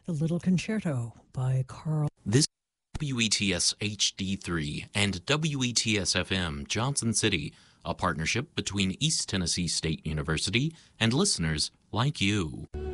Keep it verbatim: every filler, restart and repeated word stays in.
The Little Concerto by Carl. This W E T S H D three and W E T S F M Johnson City, a partnership between East Tennessee State University and listeners like you.